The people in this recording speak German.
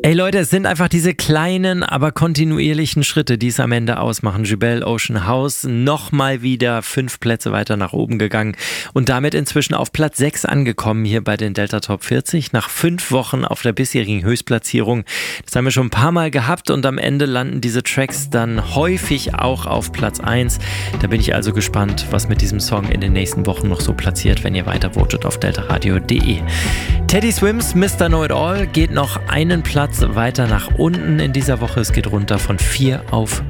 Ey Leute, es sind einfach diese kleinen, aber kontinuierlichen Schritte, die es am Ende ausmachen. Jubel Ocean House nochmal wieder 5 Plätze weiter nach oben gegangen und damit inzwischen auf Platz 6 angekommen hier bei den Delta Top 40. Nach 5 Wochen auf der bisherigen Höchstplatzierung. Das haben wir schon ein paar Mal gehabt und am Ende landen diese Tracks dann häufig auch auf Platz 1. Da bin ich also gespannt, was mit diesem Song in den nächsten Wochen noch so platziert, wenn ihr weiter votet auf deltaradio.de. Teddy Swims Mr. Know It All geht noch einen Platz weiter nach unten in dieser Woche. Es geht runter von 4 auf